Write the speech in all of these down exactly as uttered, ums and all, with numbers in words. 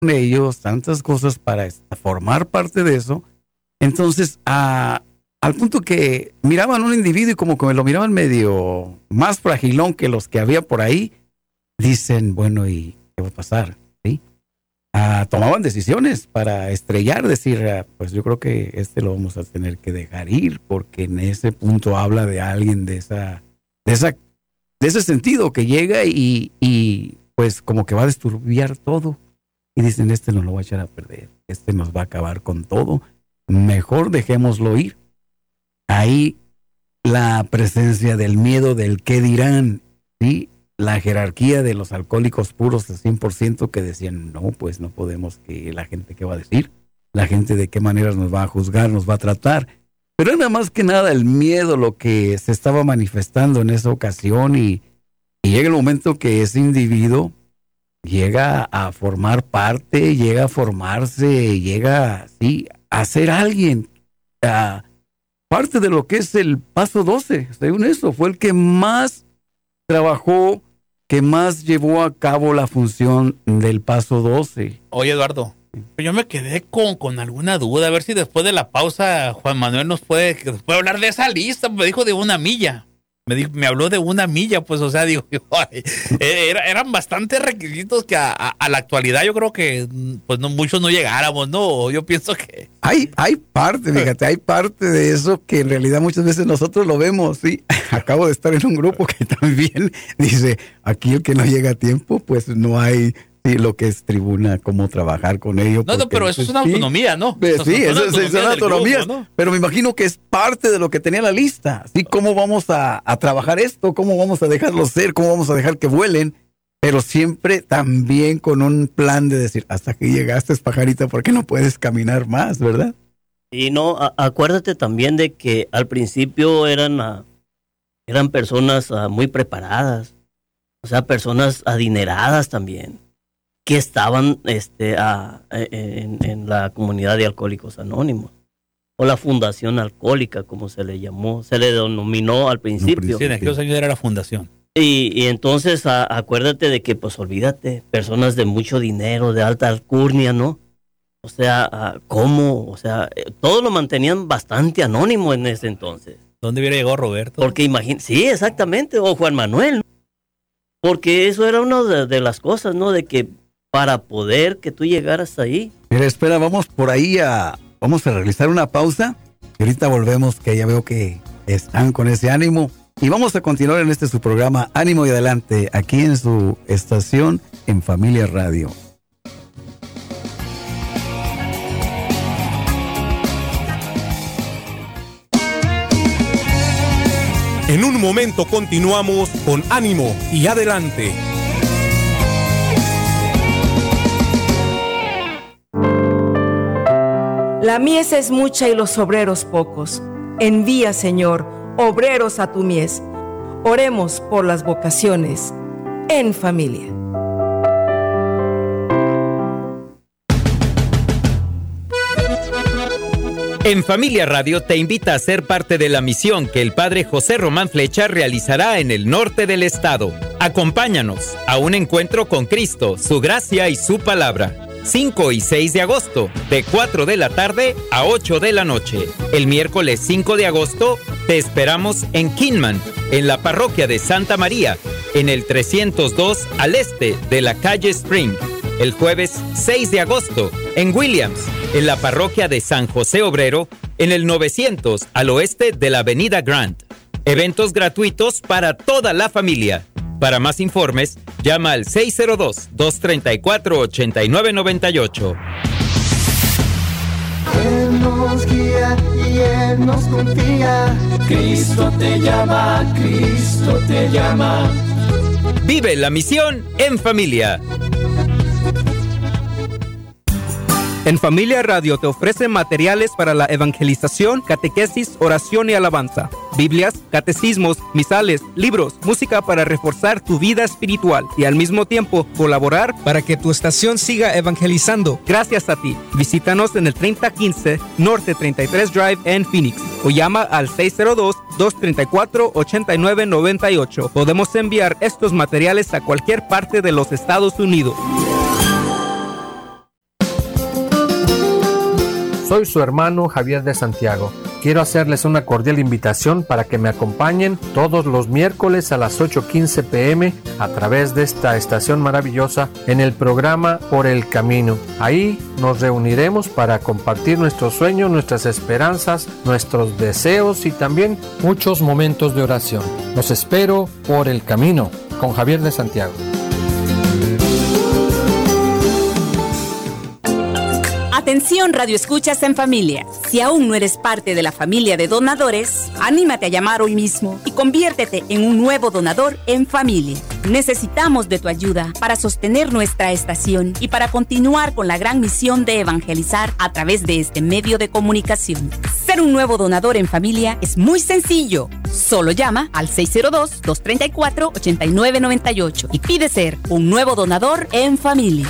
ellos, tantas cosas para esta, formar parte de eso. Entonces, a, al punto que miraban un individuo y como que lo miraban medio más fragilón que los que había por ahí, dicen, bueno, ¿y qué va a pasar? ¿Sí? Ah, tomaban decisiones para estrellar, decir, ah, pues yo creo que este lo vamos a tener que dejar ir, porque en ese punto habla de alguien de esa, de esa, de ese sentido que llega y, y pues como que va a disturbiar todo. Y dicen, este nos lo va a echar a perder, este nos va a acabar con todo, mejor dejémoslo ir. Ahí la presencia del miedo del qué dirán, ¿sí? La jerarquía de los alcohólicos puros al cien por ciento que decían, no, pues no podemos, que la gente qué va a decir, la gente de qué manera nos va a juzgar, nos va a tratar. Pero era más que nada el miedo lo que se estaba manifestando en esa ocasión y, y llega el momento que ese individuo llega a formar parte, llega a formarse, llega sí, a ser alguien, a, parte de lo que es el paso doce, según eso, fue el que más trabajó, que más llevó a cabo la función del paso doce. Oye, Eduardo, yo me quedé con, con alguna duda, a ver si después de la pausa Juan Manuel nos puede, nos puede hablar de esa lista. Me dijo de una milla, me, dijo, me habló de una milla, pues o sea, digo, ay, era, eran bastantes requisitos que a, a, a la actualidad yo creo que pues no muchos no llegáramos, ¿no? Yo pienso que... Hay, hay parte, fíjate, hay parte de eso que en realidad muchas veces nosotros lo vemos, ¿sí? Acabo de estar en un grupo que también dice, aquí el que no llega a tiempo, pues no hay, sí, lo que es tribuna, cómo trabajar con ellos. No, no, pero eso es una sí, autonomía, ¿no? Sí, eso sí, es una eso es una autonomía, grupo, ¿no? Pero me imagino que es parte de lo que tenía la lista, ¿sí? ¿Cómo vamos a, a trabajar esto? ¿Cómo vamos a dejarlo ser? ¿Cómo vamos a dejar que vuelen? Pero siempre también con un plan de decir, hasta que llegaste, pajarita, porque no puedes caminar más, ¿verdad? Y no, a, acuérdate también de que al principio eran, uh, eran personas uh, muy preparadas, o sea, personas adineradas también, que estaban este, uh, en, en la comunidad de Alcohólicos Anónimos, o la Fundación Alcohólica, como se le llamó, se le denominó al principio. Sí, en aquellos años era la fundación. Y, y entonces a, acuérdate de que, pues olvídate, personas de mucho dinero, de alta alcurnia, ¿no? O sea, uh, ¿cómo? O sea, eh, todos lo mantenían bastante anónimo en ese entonces. ¿Dónde hubiera llegado Roberto? Porque imagínate, sí, exactamente, o Juan Manuel, ¿no? Porque eso era una de, de las cosas, ¿no? De que para poder que tú llegaras ahí. Mira, espera, vamos por ahí a, vamos a realizar una pausa y ahorita volvemos, que ya veo que están con ese ánimo. Y vamos a continuar en este su programa Ánimo y Adelante, aquí en su estación en Familia Radio. En un momento continuamos con Ánimo y Adelante. La mies es mucha y los obreros pocos. Envía, Señor, obreros a tu mies. Oremos por las vocaciones en familia. En Familia Radio te invita a ser parte de la misión que el Padre José Román Flecha realizará en el norte del estado. Acompáñanos a un encuentro con Cristo, su gracia y su palabra. cinco y seis de agosto, de cuatro de la tarde a ocho de la noche. El miércoles cinco de agosto te esperamos en Kingman, en la parroquia de Santa María, en el trescientos dos al este de la calle Spring. El jueves seis de agosto, en Williams, en la parroquia de San José Obrero, en el novecientos al oeste de la avenida Grant. Eventos gratuitos para toda la familia. Para más informes, llama al seis cero dos, dos tres cuatro, ocho nueve nueve ocho. Él nos guía y Él nos confía. Cristo te llama, Cristo te llama. Vive la misión en familia. En Familia Radio te ofrece materiales para la evangelización, catequesis, oración y alabanza, Biblias, catecismos, misales, libros, música para reforzar tu vida espiritual y al mismo tiempo colaborar para que tu estación siga evangelizando. Gracias a ti. Visítanos en el treinta quince Norte treinta y tres Drive en Phoenix o llama al seis cero dos, dos tres cuatro, ocho nueve nueve ocho. Podemos enviar estos materiales a cualquier parte de los Estados Unidos. Soy su hermano Javier de Santiago. Quiero hacerles una cordial invitación para que me acompañen todos los miércoles a las ocho quince pm a través de esta estación maravillosa en el programa Por el Camino. Ahí nos reuniremos para compartir nuestros sueños, nuestras esperanzas, nuestros deseos y también muchos momentos de oración. Los espero por el camino con Javier de Santiago. Atención, Radio Escuchas en Familia. Si aún no eres parte de la familia de donadores, anímate a llamar hoy mismo y conviértete en un nuevo donador en familia. Necesitamos de tu ayuda para sostener nuestra estación y para continuar con la gran misión de evangelizar a través de este medio de comunicación. Ser un nuevo donador en familia es muy sencillo. Solo llama al seis cero dos, dos tres cuatro, ocho nueve nueve ocho y pide ser un nuevo donador en familia.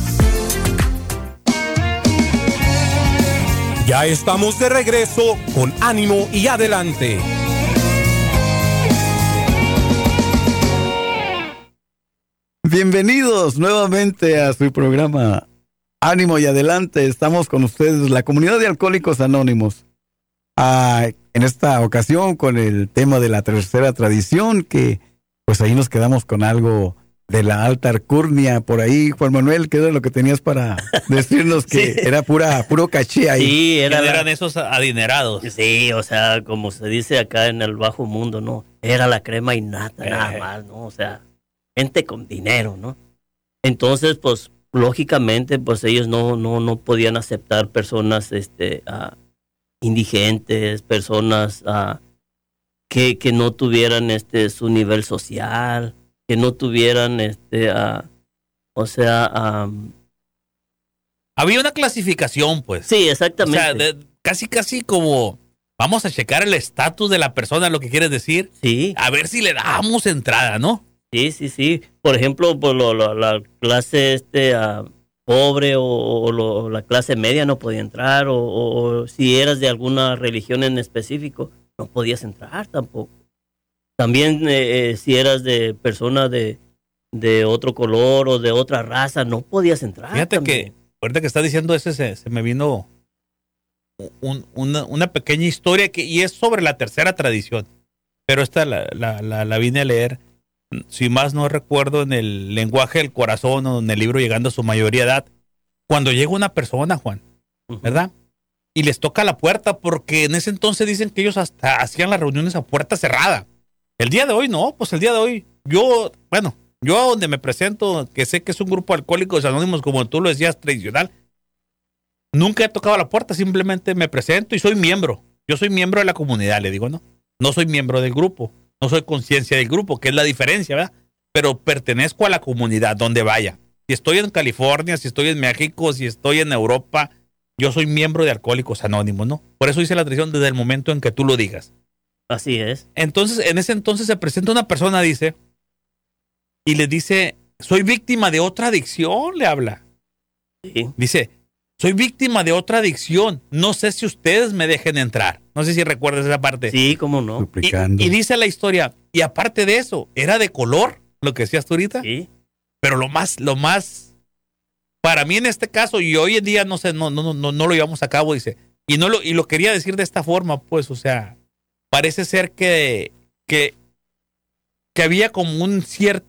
Ya estamos de regreso con Ánimo y Adelante. Bienvenidos nuevamente a su programa Ánimo y Adelante. Estamos con ustedes, la comunidad de Alcohólicos Anónimos. Ah, en esta ocasión con el tema de la tercera tradición, que pues ahí nos quedamos con algo de la alta alcurnia por ahí. Juan Manuel, ¿qué era lo que tenías para decirnos que sí. era pura puro caché ahí? Sí, era la... eran esos adinerados. Sí, o sea, como se dice acá en el bajo mundo, ¿no? Era la crema innata, eh. nada más, ¿no? O sea, gente con dinero, ¿no? Entonces, pues, lógicamente, pues ellos no, no, no podían aceptar personas, este, uh, indigentes, personas uh, que, que no tuvieran, este, su nivel social, que no tuvieran, este, uh, o sea... Um... Había una clasificación, pues. Sí, exactamente. O sea, de, casi, casi como... Vamos a checar el estatus de la persona, lo que quieres decir. Sí. A ver si le damos entrada, ¿no? Sí, sí, sí. Por ejemplo, por lo, lo, la clase este uh, pobre o, o lo, la clase media no podía entrar, o, o, o si eras de alguna religión en específico, no podías entrar tampoco. También eh, eh, si eras de persona de, de otro color o de otra raza, no podías entrar. Fíjate también. que, ahorita que estás diciendo ese, se, se me vino un, una, una pequeña historia que, y es sobre la tercera tradición. Pero esta la, la, la, la vine a leer, si más no recuerdo, en el lenguaje del corazón o en el libro Llegando a su mayoría de edad. Cuando llega una persona, Juan, ¿verdad? Y les toca la puerta, porque en ese entonces dicen que ellos hasta hacían las reuniones a puerta cerrada. El día de hoy no, pues el día de hoy, yo, bueno, yo donde me presento, que sé que es un grupo de alcohólicos anónimos, como tú lo decías, tradicional, nunca he tocado la puerta, simplemente me presento y soy miembro. Yo soy miembro de la comunidad, le digo, no, no soy miembro del grupo, no soy conciencia del grupo, que es la diferencia, ¿verdad? Pero pertenezco a la comunidad, donde vaya. Si estoy en California, si estoy en México, si estoy en Europa, yo soy miembro de Alcohólicos Anónimos, ¿no? Por eso hice la tradición desde el momento en que tú lo digas. Así es. Entonces, en ese entonces se presenta una persona, dice, y le dice, soy víctima de otra adicción, le habla. Sí. Dice, soy víctima de otra adicción, no sé si ustedes me dejen entrar. No sé si recuerdas esa parte. Sí, cómo no. Y, y dice la historia, y aparte de eso, era de color, lo que decías tú ahorita. Sí. Pero lo más, lo más, para mí en este caso, y hoy en día, no sé, no, no, no, no lo llevamos a cabo, dice, y no lo, y lo quería decir de esta forma, pues, o sea, parece ser que, que, que había como un cierto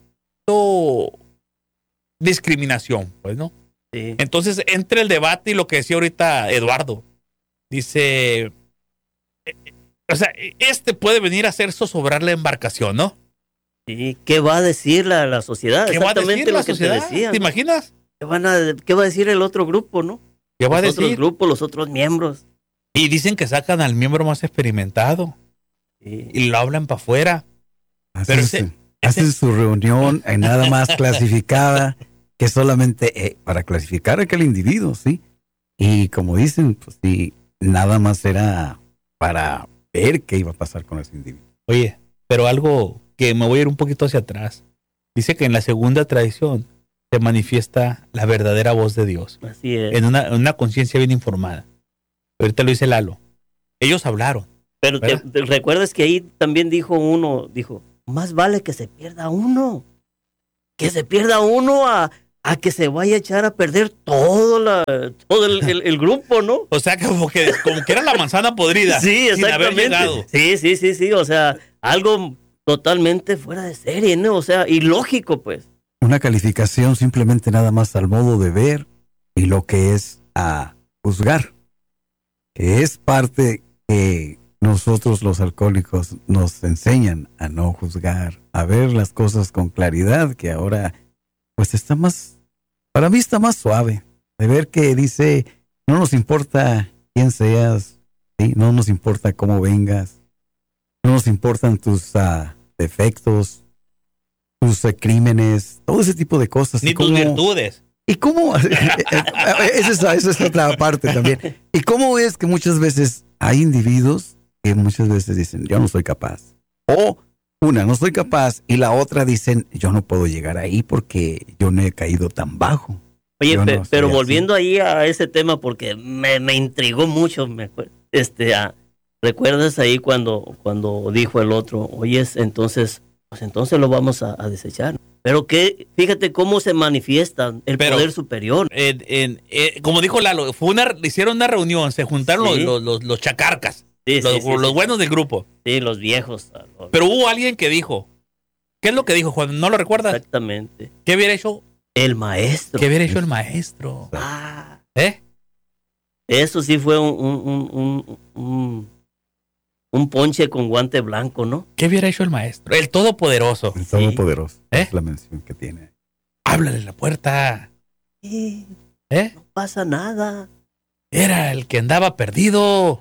discriminación, pues, ¿no? Sí. Entonces, entre el debate y lo que decía ahorita Eduardo, dice, o sea, este puede venir a hacer zozobrar la embarcación, ¿no? Sí, ¿qué va a decir la, la sociedad? ¿Qué va a decir la sociedad? Decían, ¿Te imaginas? ¿Qué, van a, ¿Qué va a decir el otro grupo, no? ¿Qué va a los decir? otros grupos, los otros miembros. Y dicen que sacan al miembro más experimentado. Sí. Y lo hablan para afuera. Hacen, Pero ese, su, hacen ese... su reunión en nada más clasificada que solamente eh, para clasificar a aquel individuo, ¿sí? Y como dicen, pues sí, nada más era para ver qué iba a pasar con ese individuo. Oye, pero algo que me voy a ir un poquito hacia atrás. Dice que en la segunda tradición se manifiesta la verdadera voz de Dios. Así es. En una, en una conciencia bien informada. Ahorita lo dice Lalo. Ellos hablaron. Pero te, te recuerdas que ahí también dijo uno, dijo, más vale que se pierda uno. Que se pierda uno a, a que se vaya a echar a perder todo, la, todo el, el, el grupo, ¿no? O sea, como que, como que era la manzana podrida. Sí, sin haber exactamente. llegado. Sí, sí, sí, sí. O sea, algo totalmente fuera de serie, ¿no? O sea, ilógico, pues. Una calificación simplemente nada más al modo de ver y lo que es a juzgar, que es parte que nosotros los alcohólicos nos enseñan a no juzgar, a ver las cosas con claridad, que ahora pues está más, para mí está más suave, de ver que dice, no nos importa quién seas, ¿sí? No nos importa cómo vengas, no nos importan tus uh, defectos, tus uh, crímenes, todo ese tipo de cosas. Ni tus virtudes. ¿Y cómo? Esa es, esa es otra parte también. ¿Y cómo es que muchas veces hay individuos que muchas veces dicen, yo no soy capaz? O una, no soy capaz, y la otra dicen, yo no puedo llegar ahí porque yo no he caído tan bajo. Oye, Yo pe- no soy pero así. volviendo ahí a ese tema, porque me, me intrigó mucho, me acuer- este, ah, ¿recuerdas ahí cuando, cuando dijo el otro, oye, entonces, pues entonces lo vamos a, a desechar? Pero que, fíjate cómo se manifiesta el Pero, poder superior. En, en, eh, como dijo Lalo, fue una, hicieron una reunión, se juntaron Sí. los, los, los chacarcas, Sí, los, sí, sí, los sí. buenos del grupo. Sí, los viejos. ah, los- Pero hubo alguien que dijo, ¿qué es lo que dijo, Juan? ¿No lo recuerdas? Exactamente. ¿Qué hubiera hecho? El maestro. ¿Qué hubiera hecho el maestro? Ah, ¿Eh? eso sí fue un, un, un, un, un, un ponche con guante blanco, ¿no? ¿Qué hubiera hecho el maestro? El todopoderoso. El Todopoderoso, ¿Eh? es la mención que tiene. Háblale a la puerta. Sí, ¿Eh? no pasa nada. Era el que andaba perdido.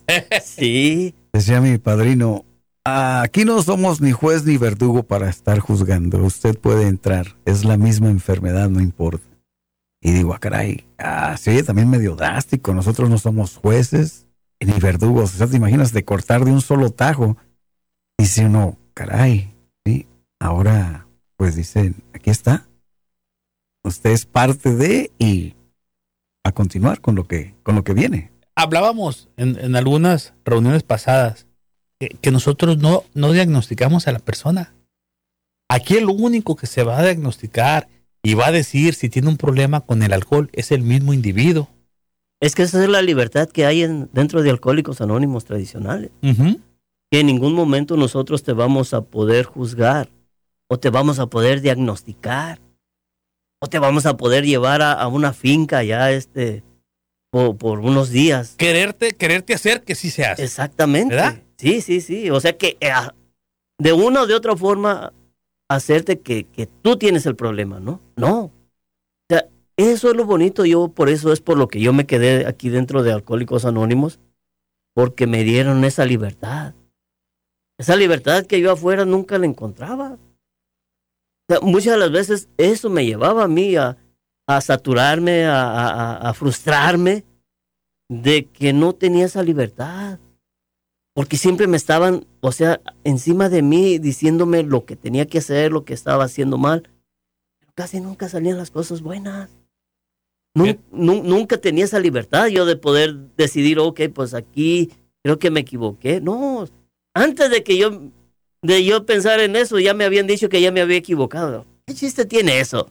Sí. Decía mi padrino, aquí no somos ni juez ni verdugo para estar juzgando. Usted puede entrar, es la misma enfermedad, no importa. Y digo, ah, caray, ah, se oye también medio drástico. Nosotros no somos jueces ni verdugos. O sea, te imaginas de cortar de un solo tajo. Dice uno, caray, sí, ahora pues dicen, aquí está. Usted es parte de y a continuar con lo que, con lo que viene. Hablábamos en, en algunas reuniones pasadas que, que nosotros no, no diagnosticamos a la persona. Aquí el único que se va a diagnosticar y va a decir si tiene un problema con el alcohol es el mismo individuo. Es que esa es la libertad que hay en, dentro de Alcohólicos Anónimos tradicionales. Uh-huh. Que en ningún momento nosotros te vamos a poder juzgar, o te vamos a poder diagnosticar, o te vamos a poder llevar a, a una finca ya este, por, por unos días. Quererte, quererte hacer que sí se hace. Exactamente. ¿Verdad? Sí, sí, sí. O sea que eh, de una o de otra forma hacerte que, que tú tienes el problema, ¿no? No. O sea, eso es lo bonito. Yo por eso es por lo que yo me quedé aquí dentro de Alcohólicos Anónimos, porque me dieron esa libertad. Esa libertad que yo afuera nunca la encontraba. O sea, muchas de las veces eso me llevaba a mí a, a saturarme, a, a, a frustrarme de que no tenía esa libertad. Porque siempre me estaban, o sea, encima de mí diciéndome lo que tenía que hacer, lo que estaba haciendo mal. Pero casi nunca salían las cosas buenas. Nun- nun- nunca tenía esa libertad yo de poder decidir, ok, pues aquí creo que me equivoqué. No, antes de que yo, de yo pensar en eso, ya me habían dicho que ya me había equivocado. ¿Qué chiste tiene eso?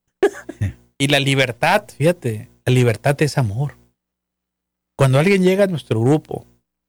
Y la libertad, fíjate, la libertad es amor. Cuando alguien llega a nuestro grupo,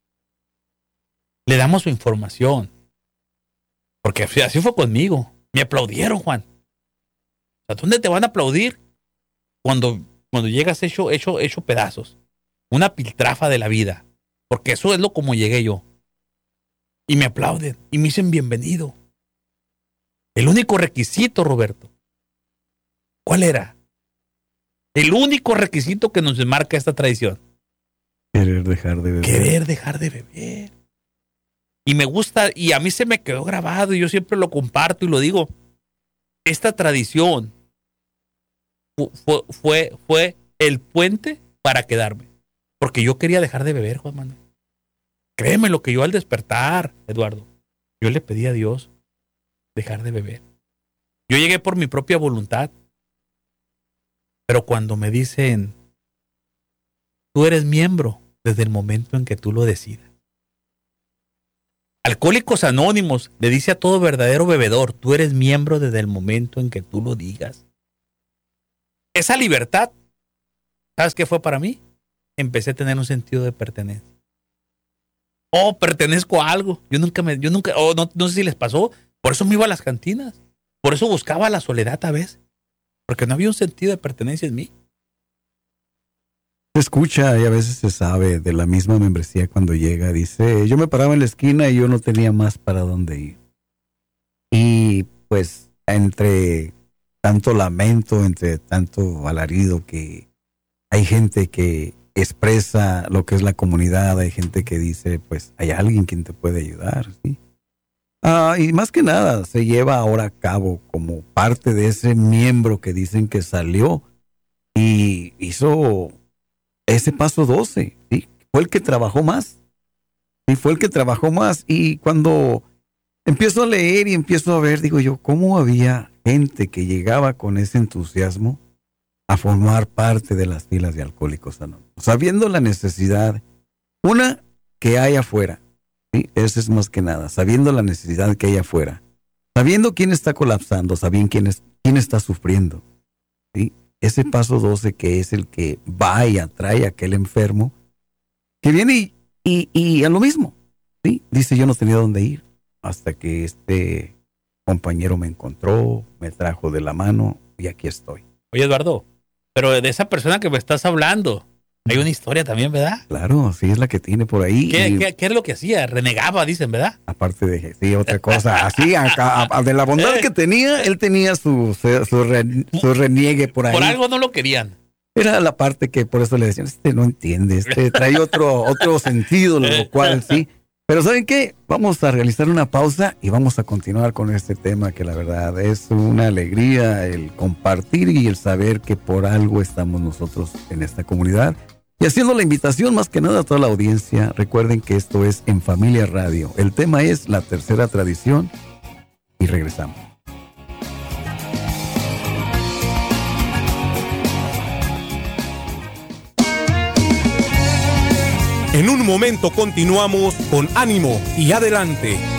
le damos su información. Porque así fue conmigo. Me aplaudieron, Juan. O sea, ¿dónde te van a aplaudir? Cuando, cuando llegas hecho, hecho, hecho pedazos. Una piltrafa de la vida. Porque eso es lo como llegué yo. Y me aplauden. Y me dicen bienvenido. El único requisito, Roberto. ¿Cuál era? El único requisito que nos marca esta tradición. Querer dejar de beber. Querer dejar de beber. Y me gusta, y a mí se me quedó grabado, y yo siempre lo comparto y lo digo. Esta tradición fu- fue, fue, fue el puente para quedarme. Porque yo quería dejar de beber, Juan Manuel. Créeme lo que yo al despertar, Eduardo, yo le pedí a Dios dejar de beber. Yo llegué por mi propia voluntad. Pero cuando me dicen, tú eres miembro desde el momento en que tú lo decidas. Alcohólicos Anónimos le dice a todo verdadero bebedor, tú eres miembro desde el momento en que tú lo digas. esa libertad, ¿sabes qué fue para mí? Empecé a tener un sentido de pertenencia. Oh, pertenezco a algo. Yo nunca me, yo nunca, oh, no, no sé si les pasó. Por eso me iba a las cantinas. Por eso buscaba la soledad a veces. Porque no había un sentido de pertenencia en mí. Se escucha y a veces se sabe de la misma membresía cuando llega. Dice, yo me paraba en la esquina y yo no tenía más para dónde ir. Y pues entre tanto lamento, entre tanto alarido, que hay gente que expresa lo que es la comunidad, hay gente que dice, pues hay alguien quien te puede ayudar, ¿sí? Ah, y más que nada se lleva ahora a cabo como parte de ese miembro que dicen que salió y hizo ese paso doce, ¿sí? Fue el que trabajó más, y fue el que trabajó más. Y cuando empiezo a leer y empiezo a ver, digo yo, ¿cómo había gente que llegaba con ese entusiasmo a formar parte de las filas de Alcohólicos Anónimos, sabiendo la necesidad, una, que hay afuera, ¿sí? Eso es más que nada, sabiendo la necesidad que hay afuera, sabiendo quién está colapsando, sabiendo quién, es, quién está sufriendo, ¿sí? Ese paso doce que es el que va y atrae a aquel enfermo, que viene y, y, y a lo mismo, ¿sí? Dice, yo no tenía dónde ir, hasta que este compañero me encontró, me trajo de la mano y aquí estoy. Oye, Eduardo, pero de esa persona que me estás hablando, hay una historia también, ¿verdad? Claro, sí, es la que tiene por ahí. ¿Qué, y, qué, qué es lo que hacía? Renegaba, dicen, ¿verdad? Aparte de, sí, otra cosa. Así, a, a, de la bondad que tenía, él tenía su, su, su, re, su reniegue por ahí. Por algo no lo querían. Era la parte que por eso le decían, este no entiende, este trae otro, otro sentido, lo cual sí. Pero ¿saben qué? Vamos a realizar una pausa y vamos a continuar con este tema que la verdad es una alegría el compartir y el saber que por algo estamos nosotros en esta comunidad. Y haciendo la invitación más que nada a toda la audiencia, recuerden que esto es En Familia Radio. El tema es la tercera tradición y regresamos. En un momento continuamos con Ánimo y Adelante.